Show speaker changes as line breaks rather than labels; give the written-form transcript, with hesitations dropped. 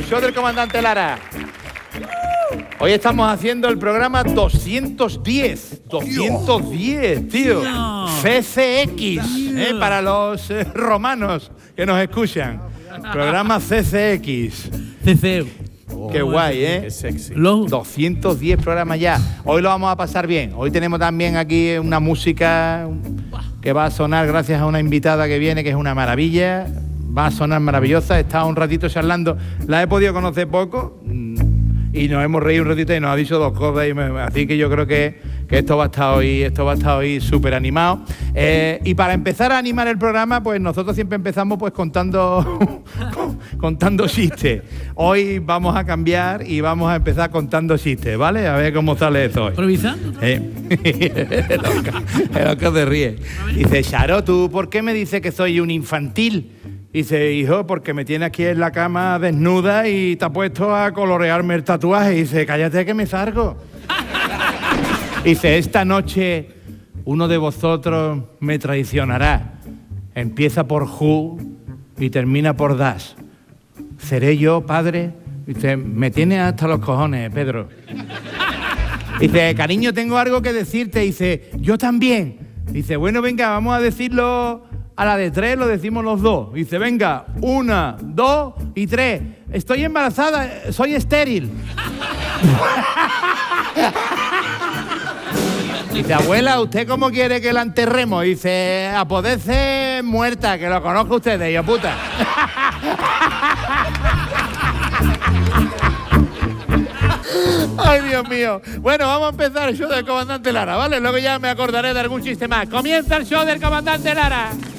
show del comandante Lara. Hoy estamos haciendo el programa 210. 210, tío. CCX, para los romanos que nos escuchan. Programa CCX.
CC.
Qué guay, ¿eh?
Qué sexy.
210 programas ya. Hoy lo vamos a pasar bien. Hoy tenemos también aquí una música que va a sonar gracias a una invitada que viene, que es una maravilla. Va a sonar maravillosa. Está un ratito charlando. La he podido conocer poco y nos hemos reído un ratito y nos ha dicho dos cosas. Así que yo creo que esto va a estar hoy súper animado. Y para empezar a animar el programa, pues nosotros siempre empezamos pues contando chistes. Hoy vamos a cambiar y vamos a empezar contando chistes, ¿vale? A ver cómo sale esto hoy.
¿Improvisando?
El Oscar se ríe. Dice, Charo, ¿tú por qué me dices que soy un infantil? Dice, hijo, porque me tienes aquí en la cama desnuda y te has puesto a colorearme el tatuaje. Dice, cállate que me salgo. Dice, esta noche uno de vosotros me traicionará. Empieza por Who y termina por Das. ¿Seré yo, padre? Dice, me tienes hasta los cojones, Pedro. Dice, cariño, tengo algo que decirte. Dice, yo también. Dice, bueno, venga, vamos a decirlo a la de 3, lo decimos los dos. Dice, venga, 1, 2 y 3. Estoy embarazada, soy estéril. Dice, abuela, ¿usted cómo quiere que la enterremos? Dice, a poder ser muerta, que lo conozco ustedes, yo puta. Ay, Dios mío. Bueno, vamos a empezar el show del comandante Lara, ¿vale? Luego ya me acordaré de algún chiste más. Comienza el show del comandante Lara.